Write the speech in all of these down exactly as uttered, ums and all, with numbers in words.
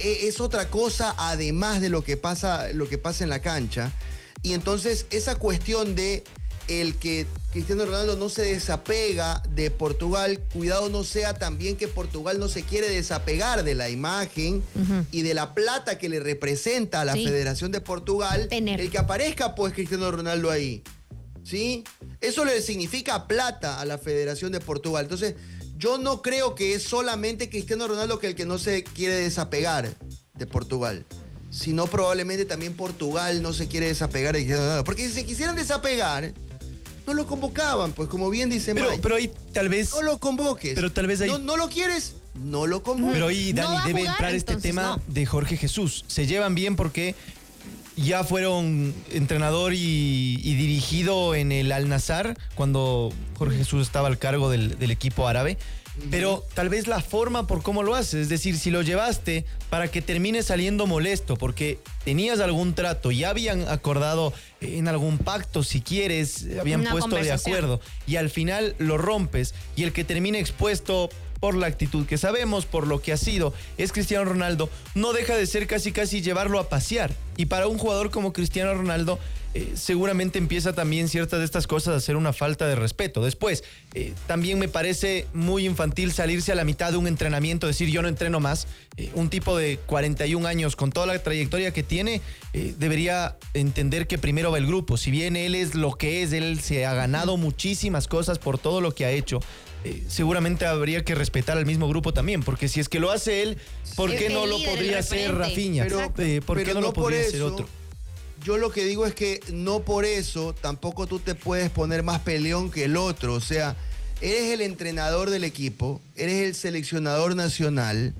es otra cosa además de lo que pasa, lo que pasa en la cancha. Y entonces esa cuestión de el que Cristiano Ronaldo no se desapega de Portugal, cuidado no sea también que Portugal no se quiere desapegar de la imagen uh-huh. y de la plata que le representa a la sí. Federación de Portugal, Tener. el que aparezca pues Cristiano Ronaldo ahí, ¿sí? Eso le significa plata a la Federación de Portugal. Entonces, yo no creo que es solamente Cristiano Ronaldo que el que no se quiere desapegar de Portugal, sino probablemente también Portugal no se quiere desapegar de Cristiano Ronaldo. Porque si se quisieran desapegar, no lo convocaban, pues como bien dice pero, Mike. Pero ahí tal vez... No lo convoques. Pero tal vez ahí... No, no lo quieres, no lo convoques. Pero ahí, Dani, no debe jugar, entrar entonces, este tema no. de Jorge Jesús. Se llevan bien porque ya fueron entrenador y, y dirigido en el Al-Nassr cuando Jorge Jesús estaba al cargo del, del equipo árabe. Pero tal vez la forma por cómo lo haces, es decir, si lo llevaste para que termine saliendo molesto porque tenías algún trato, ya habían acordado en algún pacto, si quieres, habían Una puesto de acuerdo y al final lo rompes y el que termine expuesto por la actitud que sabemos, por lo que ha sido, es Cristiano Ronaldo, no deja de ser casi casi llevarlo a pasear. Y para un jugador como Cristiano Ronaldo, eh, seguramente empieza también ciertas de estas cosas a ser una falta de respeto. Después, eh, también me parece muy infantil salirse a la mitad de un entrenamiento, decir yo no entreno más. Eh, un tipo de cuarenta y un años con toda la trayectoria que tiene, eh, debería entender que primero va el grupo. Si bien él es lo que es, él se ha ganado muchísimas cosas por todo lo que ha hecho. Eh, seguramente habría que respetar al mismo grupo también, porque si es que lo hace él, ¿por qué el no lo líder, podría hacer Rafinha? Pero, eh, ¿Por pero qué no, no lo podría por hacer eso, otro? Yo lo que digo es que no por eso tampoco tú te puedes poner más peleón que el otro. O sea, eres el entrenador del equipo, eres el seleccionador nacional,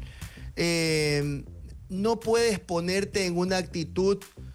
eh, no puedes ponerte en una actitud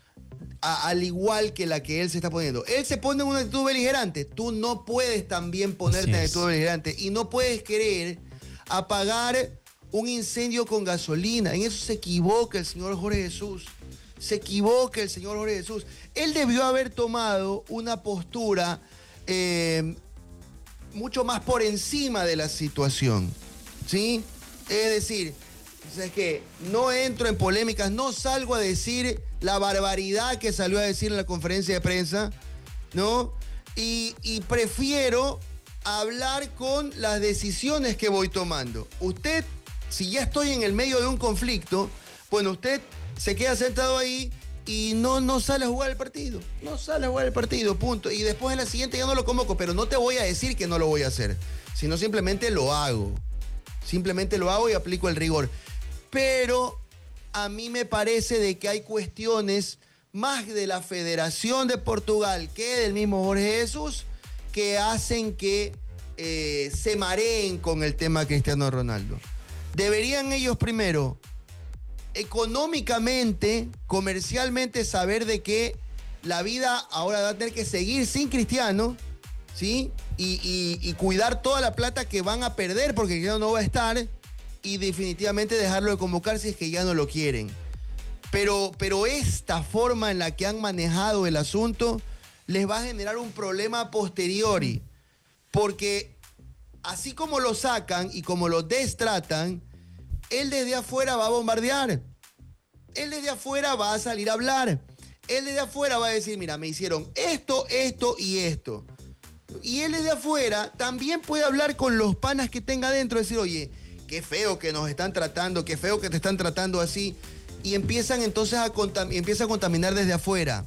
A, al igual que la que él se está poniendo. Él se pone en una actitud beligerante. Tú no puedes también ponerte en actitud beligerante y no puedes querer apagar un incendio con gasolina. En eso se equivoca el señor Jorge Jesús. Se equivoca el señor Jorge Jesús. Él debió haber tomado una postura eh, mucho más por encima de la situación, ¿sí? Es decir, es que no entro en polémicas, no salgo a decir la barbaridad que salió a decir en la conferencia de prensa, ¿no? Y, y prefiero hablar con las decisiones que voy tomando. Usted, si ya estoy en el medio de un conflicto, bueno, usted se queda sentado ahí y no, no sale a jugar el partido. No sale a jugar el partido, punto. Y después en la siguiente ya no lo convoco, pero no te voy a decir que no lo voy a hacer, sino simplemente lo hago. Simplemente lo hago y aplico el rigor. Pero a mí me parece de que hay cuestiones más de la Federación de Portugal que del mismo Jorge Jesús que hacen que eh, se mareen con el tema Cristiano Ronaldo. Deberían ellos primero económicamente, comercialmente saber de que la vida ahora va a tener que seguir sin Cristiano, ¿sí? Y, y, y cuidar toda la plata que van a perder porque Cristiano no va a estar y definitivamente dejarlo de convocar si es que ya no lo quieren. Pero, pero esta forma en la que han manejado el asunto les va a generar un problema a posteriori, porque así como lo sacan y como lo destratan, él desde afuera va a bombardear. Él desde afuera va a salir a hablar. Él desde afuera va a decir, mira, me hicieron esto, esto y esto. Y él desde afuera también puede hablar con los panas que tenga adentro, decir, oye, qué feo que nos están tratando, qué feo que te están tratando así. Y empiezan entonces a, contam- empieza a contaminar desde afuera.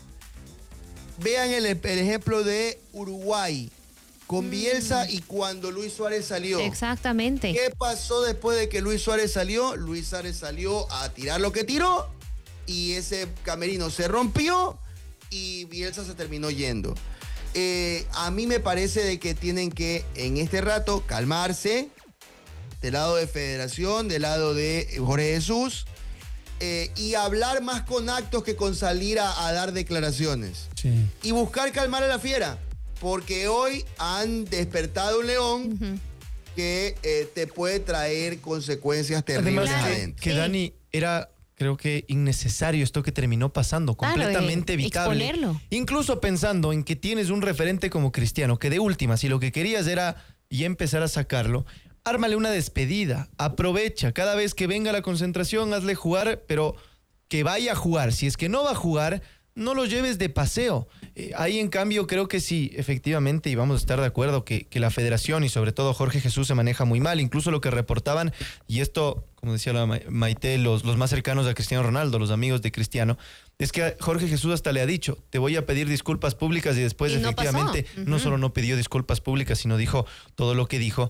Vean el, el ejemplo de Uruguay. Con Bielsa y cuando Luis Suárez salió. Exactamente. ¿Qué pasó después de que Luis Suárez salió? Luis Suárez salió a tirar lo que tiró y ese camerino se rompió y Bielsa se terminó yendo. Eh, a mí me parece de que tienen que en este rato calmarse del lado de Federación, del lado de Jorge Jesús eh, y hablar más con actos que con salir a, a dar declaraciones. Sí. Y buscar calmar a la fiera. Porque hoy han despertado un león uh-huh. que eh, te puede traer consecuencias terribles Además, adentro. Que, que Dani era, creo que innecesario esto que terminó pasando, claro, completamente eh, evitable. Exponerlo. Incluso pensando en que tienes un referente como Cristiano, que de última, si lo que querías era ya empezar a sacarlo, ármale una despedida, aprovecha, cada vez que venga la concentración, hazle jugar, pero que vaya a jugar. Si es que no va a jugar, no lo lleves de paseo. Eh, ahí, en cambio, creo que sí, efectivamente, y vamos a estar de acuerdo que, que la federación y sobre todo Jorge Jesús se maneja muy mal. Incluso lo que reportaban, y esto, como decía la Ma- Maite, los, los más cercanos a Cristiano Ronaldo, los amigos de Cristiano, es que Jorge Jesús hasta le ha dicho, te voy a pedir disculpas públicas, y después Y no efectivamente pasó. no Ujú. solo no pidió disculpas públicas, sino dijo todo lo que dijo.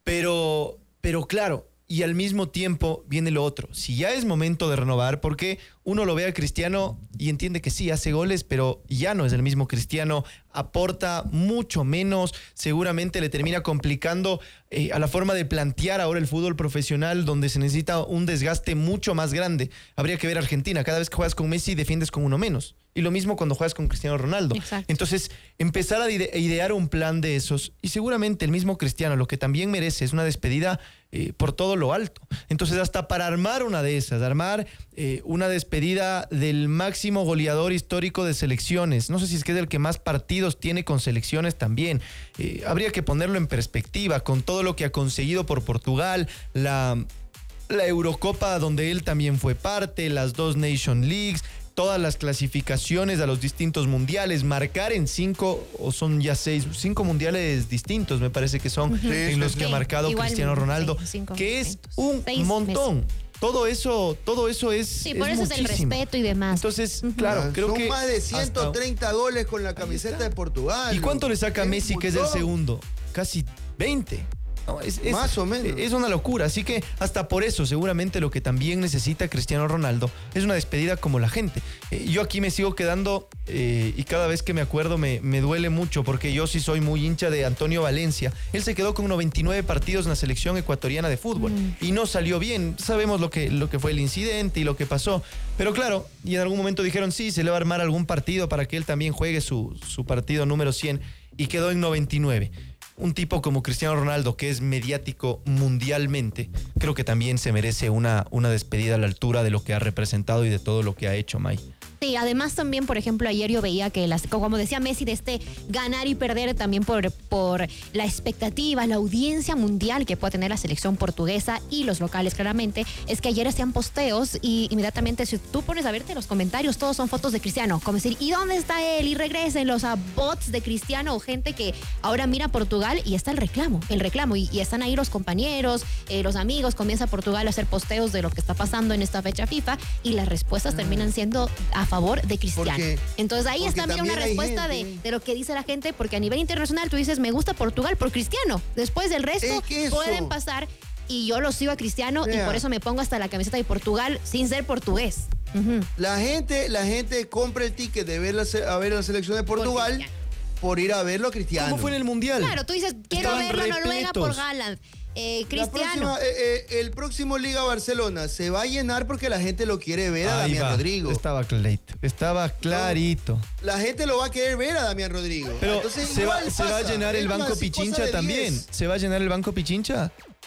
Pero, pero claro, y al mismo tiempo viene lo otro. Si ya es momento de renovar, porque uno lo ve a Cristiano y entiende que sí, hace goles, pero ya no es el mismo Cristiano, aporta mucho menos, seguramente le termina complicando eh, a la forma de plantear ahora el fútbol profesional, donde se necesita un desgaste mucho más grande. Habría que ver Argentina, cada vez que juegas con Messi defiendes con uno menos. Y lo mismo cuando juegas con Cristiano Ronaldo. Exacto. Entonces, empezar a ide- a idear un plan de esos, y seguramente el mismo Cristiano lo que también merece es una despedida eh, por todo lo alto. Entonces, hasta para armar una de esas, armar eh, una despedida del máximo goleador histórico de selecciones, no sé si es que es el que más partidos tiene con selecciones también, eh, habría que ponerlo en perspectiva con todo lo que ha conseguido por Portugal, la, la Eurocopa donde él también fue parte, las dos Nation Leagues, todas las clasificaciones a los distintos mundiales, marcar en cinco, o son ya seis, cinco mundiales distintos, me parece que son Ujú. en los Sí, que ha marcado igual, Cristiano Ronaldo, sí, cinco que es distintos. un Seis montón. Todo eso, todo eso es. Sí, por eso es el muchísimo. respeto y demás. Entonces, Ujú. claro, creo Son que. más de hasta- ciento treinta goles con la camiseta de Portugal. ¿Y cuánto le saca a Es un Messi, que es el montón. segundo? Casi veinte. No, es, es- Más o menos. Es una locura. Así que hasta por eso, seguramente lo que también necesita Cristiano Ronaldo es una despedida como la gente. Eh, yo aquí me sigo quedando eh, y cada vez que me acuerdo me, me duele mucho, porque yo sí soy muy hincha de Antonio Valencia. Él se quedó con noventa y nueve partidos en la selección ecuatoriana de fútbol Mm. y no salió bien. Sabemos lo que, lo que fue el incidente y lo que pasó. Pero claro, y en algún momento dijeron, sí, se le va a armar algún partido para que él también juegue su, su partido número cien, y quedó en noventa y nueve. Un tipo como Cristiano Ronaldo, que es mediático mundialmente, creo que también se merece una, una despedida a la altura de lo que ha representado y de todo lo que ha hecho, May. Sí, además también, por ejemplo, ayer yo veía que, las, como decía Messi, de este ganar y perder también por, por la expectativa, la audiencia mundial que puede tener la selección portuguesa y los locales, claramente, es que ayer hacían posteos y inmediatamente si tú pones a verte los comentarios, todos son fotos de Cristiano, como decir, ¿y dónde está él? Y regresen los a bots de Cristiano o gente que ahora mira a Portugal y está el reclamo, el reclamo, y, y están ahí los compañeros, eh, los amigos, comienza Portugal a hacer posteos de lo que está pasando en esta fecha FIFA y las respuestas terminan siendo a favor de Cristiano. Porque- Entonces ahí es porque también una también hay respuesta de, gente. de lo que dice la gente, porque a nivel internacional tú dices, me gusta Portugal por Cristiano. Después del resto Es que eso- pueden pasar y yo lo sigo a Cristiano y Vea. por eso me pongo hasta la camiseta de Portugal sin ser portugués. Ujú. La gente, la gente compra el ticket de ver la, se- a ver la selección de Portugal Cristiano. por ir a verlo a Cristiano. ¿Cómo fue en el Mundial? Claro, tú dices, quiero Estaban verlo a Noruega repletos. por Haaland. Eh, La Cristiano. próxima, eh, eh, el próximo Liga Barcelona se va a llenar porque la gente lo quiere ver a Ahí Damián va. Rodrigo. Estaba clarito. Estaba clarito. La gente lo va a querer ver a Damián Rodrigo. Pero Entonces, se va, igual se va a pasa. llenar el Es Banco una cosa Pichincha de también. diez. ¿Se va a llenar el Banco Pichincha?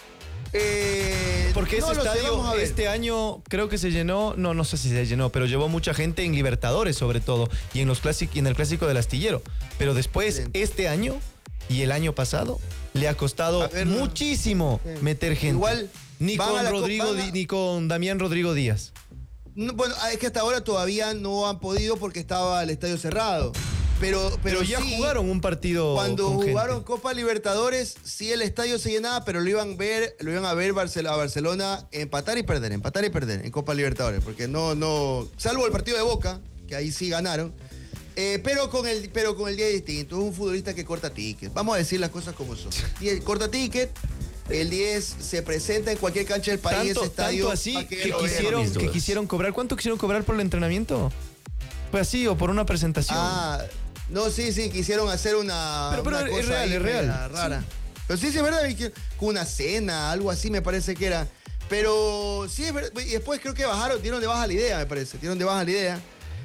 Eh, Porque no ese lo sé, estadio vamos a ver. este año creo que se llenó, no, no sé si se llenó, pero llevó mucha gente en Libertadores sobre todo y en los clásic- y en el clásico del Astillero. Pero después, Sí. este año y el año pasado, le ha costado A ver, no. muchísimo Sí. meter gente. Igual ni van a con la Rodrigo, Copa- Di- ni con Damián Rodrigo Díaz. No, bueno, es que hasta ahora todavía no han podido porque estaba el estadio cerrado. Pero, pero, Pero, ya sí, jugaron un partido. Cuando con jugaron gente. Copa Libertadores, sí el estadio se llenaba, pero lo iban a ver, lo iban a ver Barcel- a Barcelona empatar y perder, empatar y perder en Copa Libertadores, porque no, no, salvo el partido de Boca, que ahí sí ganaron. Eh, pero con el, pero con el día distinto, es un futbolista que corta ticket. Vamos a decir las cosas como son. diez corta ticket, el diez se presenta en cualquier cancha del país, Tanto, ese estadio. tanto así pa' que, lo vean. quisieron, mis que dudas. quisieron cobrar. ¿Cuánto quisieron cobrar por el entrenamiento? ¿Fue así o por una presentación? Ah, no, sí, sí, quisieron hacer una. Pero- pero una es cosa real, ahí es real. media rara. Pero sí, sí, es verdad, que- con una cena, algo así me parece que era. Pero sí, es verdad. Y después creo que bajaron, dieron de baja la idea, me parece. Dieron de baja la idea.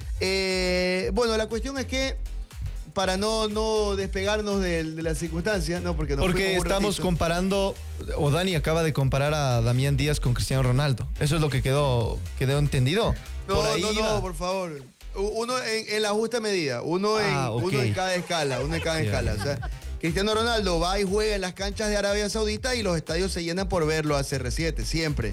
Eh, bueno, la cuestión es que, para no, no despegarnos de, de las circunstancias, no, porque nos Porque fuimos un estamos ratito. comparando, o Dani acaba de comparar a Damián Díaz con Cristiano Ronaldo. Eso es lo que quedó, quedó entendido. No, Por ahí no, iba. no, por favor. U- Uno en, en la justa medida, uno, en, Ah, ok. uno en cada escala, uno en cada Ya. escala. O sea, Cristiano Ronaldo va y juega en las canchas de Arabia Saudita y los estadios se llenan por verlo a C R siete, siempre.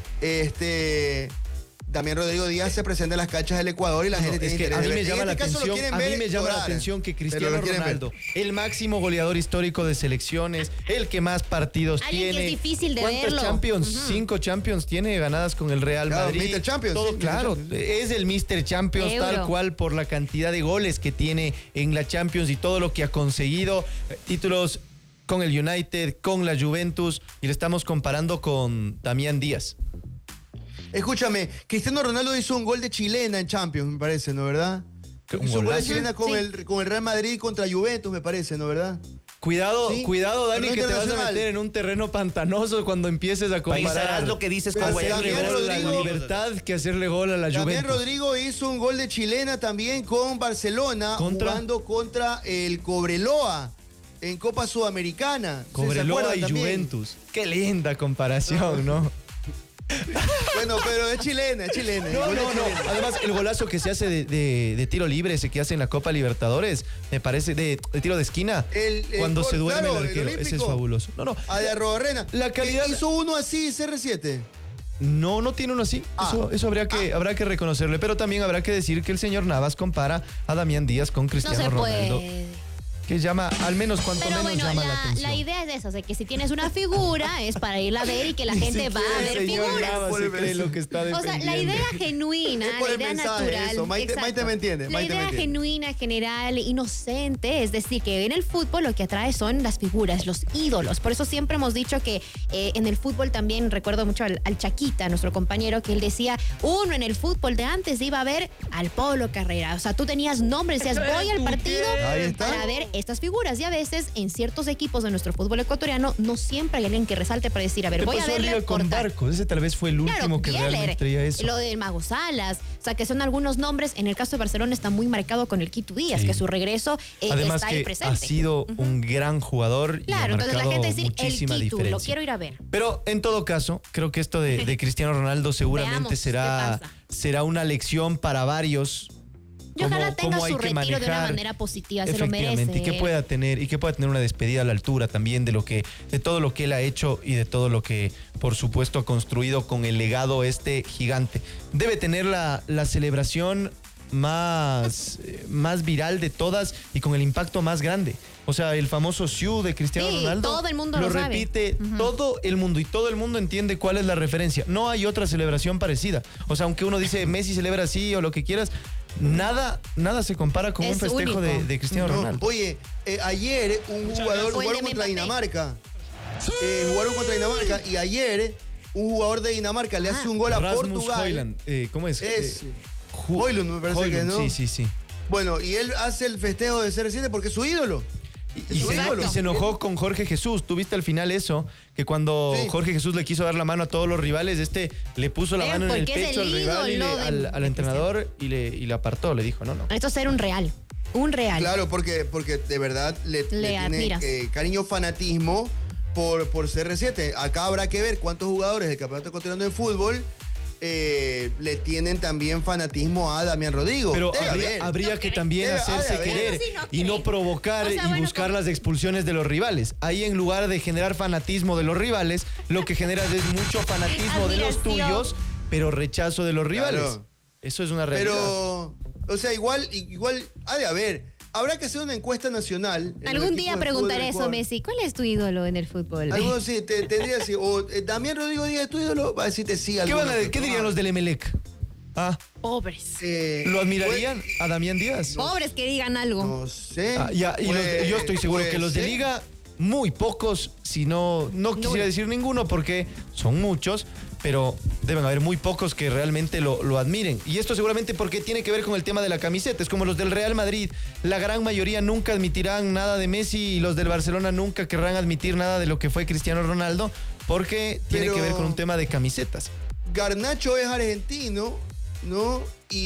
Este... Damián Rodrigo Díaz se presenta en las canchas del Ecuador y la No, gente es tiene que a mí me interés. llama En la este caso lo atención, quieren a ver mí me llama la llorar, atención que pero Cristiano lo quieren ver. Ronaldo, el máximo goleador histórico de selecciones, el que más partidos Alguien que tiene. es difícil de ¿Cuántos verlo? Champions? Ujú. Cinco Champions tiene ganadas con el Real Claro, Madrid. míster Champions, Todo sí, míster claro, Champions. es el míster Champions Euro. tal cual por la cantidad de goles que tiene en la Champions y todo lo que ha conseguido, eh, títulos con el United, con la Juventus, y le estamos comparando con Damián Díaz. Escúchame, Cristiano Ronaldo hizo un gol de chilena en Champions, me parece, ¿no verdad? ¿Un Hizo un gol de golazo? chilena con, Sí. el, con el Real Madrid contra Juventus, me parece, ¿no verdad? Cuidado, Sí, cuidado, Dani, torneo que te vas a internacional. meter en un terreno pantanoso cuando empieces a comparar. Paisarás lo que dices Pero con Damián Hacerle Guayaquil. gol a la Rodrigo- Libertad que hacerle gol a la También Juventus. Rodrigo hizo un gol de chilena también con Barcelona, ¿Contra? jugando contra el Cobreloa en Copa Sudamericana. ¿Sí se Cobreloa acuerdan y también? Juventus. Qué linda comparación, ¿no? Bueno, pero es chilena, es chilena. el No, gol es no, no. chilena. Además, el golazo que se hace de, de- de tiro libre, ese que hace en la Copa Libertadores, me parece, de, de tiro de esquina, El- el cuando gol, se duerme claro, el el arquero. Ese es olímpico. fabuloso. No, no. A de Arrobarrena. La calidad- Hizo uno así, C R siete. No, no tiene uno así. Ah. Eso, eso habría, que, habrá que reconocerle. Pero también habrá que decir que el señor Navas compara a Damián Díaz con No Cristiano se Ronaldo. puede. Que llama, al menos cuanto Pero menos bueno, llama la, la, atención. la idea es esa, o sea, que si tienes una figura es para irla a ver y que la gente va a ver El señor figuras. Navas se cree lo que está O sea, defendiendo. la idea genuina, Es por la el idea mensaje, natural. eso. Maite- exacto. Maite me entiende, La Maite me idea entiende. genuina, general, inocente, es decir, que en el fútbol lo que atrae son las figuras, los ídolos. Por eso siempre hemos dicho que eh, en el fútbol también, recuerdo mucho al, al Chaquita, nuestro compañero, que él decía, uno en el fútbol de antes iba a ver al Pablo Carrera. O sea, tú tenías nombre, decías, voy al partido Ahí está. para ver estas figuras. Y a veces en ciertos equipos de nuestro fútbol ecuatoriano no siempre hay alguien que resalte para decir, a ver, ¿Qué voy a pasó verle Liga con por tal. Barcos? Ese tal vez fue el último Claro, que Bieler, realmente traía eso. lo del Mago Salas, o sea, que son algunos nombres. En el caso de Barcelona está muy marcado con el Quito Díaz, Sí. que su regreso eh, Además está ahí que presente. ha sido un gran jugador y ha Claro, entonces la marcado gente dice, el muchísima Quito, diferencia. lo quiero ir a ver. Pero en todo caso, creo que esto de, de Cristiano Ronaldo seguramente Veamos qué será, pasa. será una lección para varios. Y cómo- ojalá tenga cómo hay su que retiro de una manejar. manera positiva, se lo Efectivamente, merece. y que pueda tener y que pueda tener una despedida a la altura también de lo que de todo lo que él ha hecho y de todo lo que por supuesto ha construido con el legado este gigante. Debe tener la, la celebración más, eh, más viral de todas y con el impacto más grande. O sea, el famoso Siu de Cristiano Sí, Ronaldo todo el mundo lo sabe. repite todo el mundo y todo el mundo entiende cuál es la referencia. No hay otra celebración parecida. O sea, aunque uno dice Messi celebra así o lo que quieras, nada, nada se compara con Es un festejo único. de, de Cristiano No, Ronaldo. oye, eh, ayer un jugador O el jugaron de contra Mbappé. Dinamarca. Eh, jugaron contra Dinamarca y ayer un jugador de Dinamarca le hace un gol a Rasmus Portugal. Højlund, eh, ¿cómo es? Es Eh, Ju- Højlund, me parece que Højlund, no. Sí, sí, sí. Bueno, y él hace el festejo de C R siete porque es su ídolo. Y, y se, Exacto. y se enojó con Jorge Jesús. ¿Tuviste al final eso? Que cuando Sí. Jorge Jesús le quiso dar la mano a todos los rivales, este le puso la Vean, mano en el porque es pecho el al rival y le- ídolo de- al, al de entrenador y le, y le apartó. Le dijo, no, no. Esto es ser un real, un real. Claro, porque, porque de verdad le, Le le tiene admiras. eh, cariño, fanatismo por, por C R siete. Acá habrá que ver cuántos jugadores del Campeonato Ecuatoriano de Fútbol eh, le tienen también fanatismo a Damián Rodrigo. Pero Debe habría, haber. habría No que creo. también Debe- hacerse ha de haber. querer Eso sí no y no creo. provocar O sea, y bueno, buscar como- las expulsiones de los rivales. Ahí en lugar de generar fanatismo de los rivales, lo que generas es mucho fanatismo de los Admiración. tuyos, pero rechazo de los rivales. Claro. Eso es una realidad. Pero, o sea, igual, igual ha de haber. Habrá que hacer una encuesta nacional. en los Algún equipos día de preguntaré fútbol eso, del Messi. ¿Cuál es tu ídolo en el fútbol? Algunos sí, te, tendría así. O eh, Damián Rodrigo Díaz es tu ídolo, va a decirte sí. ¿Qué, algunos, van a- qué pero dirían no. los del Emelec? Ah, Pobres. Eh, ¿lo admirarían a Damián Díaz? Pobres que digan algo. No sé. Ah, ya, y los- Puede- yo estoy seguro puede que los de ser. Liga, muy pocos, si no, no quisiera decir ninguno porque son muchos, pero deben haber muy pocos que realmente lo, lo admiren. Y esto seguramente porque tiene que ver con el tema de la camiseta. Es como los del Real Madrid. La gran mayoría nunca admitirán nada de Messi y los del Barcelona nunca querrán admitir nada de lo que fue Cristiano Ronaldo porque tiene Pero- que ver con un tema de camisetas. Garnacho es argentino, ¿no?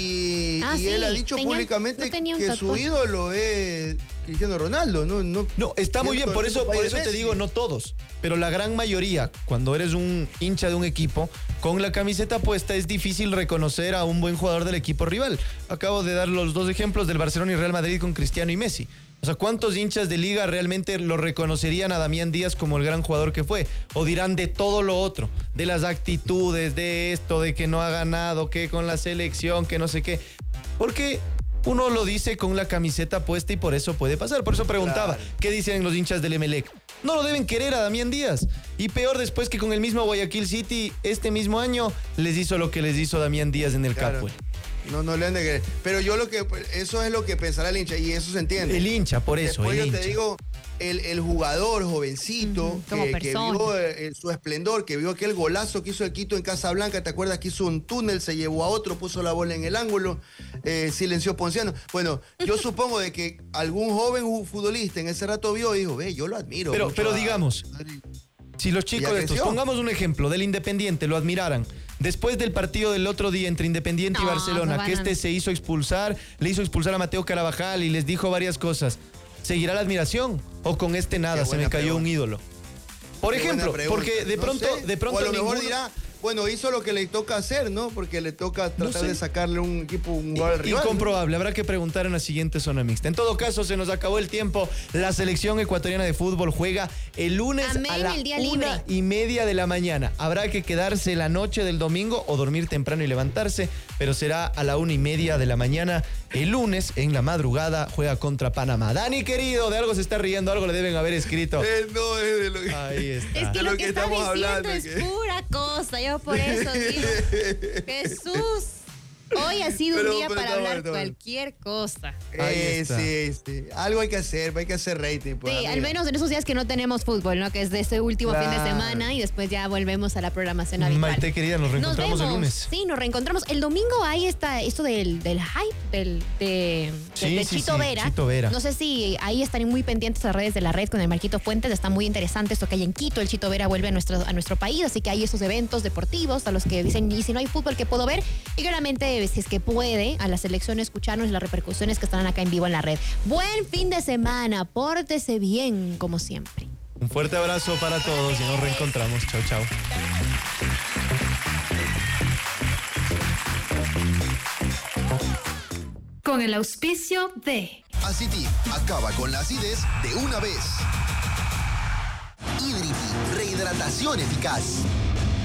Y, Ah, y sí, él ha dicho tenía- públicamente no tenía un que su tatuaje. ídolo es Cristiano Ronaldo, ¿no? No, No, está muy bien, por eso, por eso te Messi. digo, no todos, pero la gran mayoría, cuando eres un hincha de un equipo, con la camiseta puesta es difícil reconocer a un buen jugador del equipo rival. Acabo de dar los dos ejemplos del Barcelona y Real Madrid con Cristiano y Messi. O sea, ¿cuántos hinchas de Liga realmente lo reconocerían a Damián Díaz como el gran jugador que fue? O dirán de todo lo otro, de las actitudes, de esto, de que no ha ganado, que con la selección, que no sé qué. Porque uno lo dice con la camiseta puesta y por eso puede pasar. Por eso preguntaba, claro. ¿Qué dicen los hinchas del Emelec? No lo deben querer a Damián Díaz. Y peor después que con el mismo Guayaquil City, este mismo año, les hizo lo que les hizo Damián Díaz en el claro. Capue. No, no le han de querer. Pero yo lo que, eso es lo que pensará el hincha y eso se entiende. El hincha, por eso. Después el yo hincha. te digo, el, el jugador jovencito uh-huh, que, que vio eh, su esplendor, que vio aquel golazo que hizo el Quito en Casablanca, ¿te acuerdas que hizo un túnel, se llevó a otro, puso la bola en el ángulo, eh, silenció Ponciano? Bueno, yo supongo de que algún joven futbolista en ese rato vio y dijo, ve, yo lo admiro. Pero, pero digamos, si los chicos de estos, pongamos un ejemplo, del Independiente, lo admiraran. Después del partido del otro día entre Independiente no, y Barcelona, que este se hizo expulsar, le hizo expulsar a Mateo Carabajal y les dijo varias cosas, ¿seguirá la admiración? ¿O con este nada se me cayó pregunta. un ídolo? Por Qué ejemplo, porque de pronto, no sé. de pronto o a lo ninguno... mejor dirá, bueno, hizo lo que le toca hacer, ¿no? Porque le toca tratar no de sacarle un equipo, un gol al rival. Incomprobable, habrá que preguntar en la siguiente zona mixta. En todo caso, se nos acabó el tiempo. La selección ecuatoriana de fútbol juega el lunes Amén, a la el día una libre. y media de la mañana. Habrá que quedarse la noche del domingo o dormir temprano y levantarse, pero será a la una y media de la mañana. El lunes, en la madrugada, juega contra Panamá. Dani, querido, de algo se está riendo, algo le deben haber escrito. Eh, no, es de lo que... Ahí está. Es que de lo, lo que, que está estamos diciendo hablando. es Que... pura cosa, yo por eso digo, Jesús, hoy ha sido pero, un día pero, para no, hablar no. cualquier cosa. Eh, sí, sí. Algo hay que hacer, hay que hacer rating. Pues, Sí, amiga. al menos en esos días que no tenemos fútbol, ¿no? Que es de este último Claro. fin de semana y después ya volvemos a la programación habitual. Maite, querida, nos reencontramos nos vemos. el lunes. Sí, nos reencontramos. El domingo hay esta, esto del, del hype, del, de, Sí, de sí, Chito, sí, Vera. Chito Vera. No sé si ahí están muy pendientes las redes de la red con el Marquito Fuentes. Está muy interesante esto que hay en Quito. El Chito Vera vuelve a nuestro, a nuestro país, así que hay esos eventos deportivos a los que dicen, y si no hay fútbol, ¿qué puedo ver? Y claramente, si es que puede, a la selección escucharnos las repercusiones que están acá en vivo en la red. Buen fin de semana, pórtese bien, como siempre. Un fuerte abrazo para todos y nos reencontramos. Chao, chao. Con el auspicio de Acitip acaba con la acidez de una vez. Idriti, rehidratación eficaz.